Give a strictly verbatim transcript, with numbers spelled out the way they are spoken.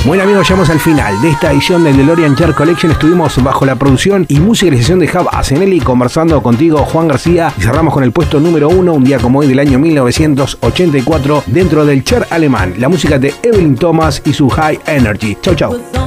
Bueno amigos, llegamos al final de esta edición del DeLorean Chart Collection. Estuvimos bajo la producción y musicalización de Jav Asenelli, conversando contigo, Juan García, y cerramos con el puesto número uno, un día como hoy del año mil novecientos ochenta y cuatro, dentro del chart alemán, la música de Evelyn Thomas y su High Energy. Chau chau.